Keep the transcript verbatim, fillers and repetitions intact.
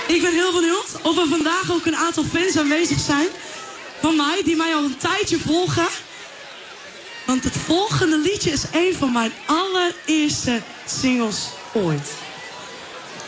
Ik ben heel benieuwd of er vandaag ook een aantal fans aanwezig zijn van mij, die mij al een tijdje volgen. Want het volgende liedje is een van mijn allereerste singles ooit.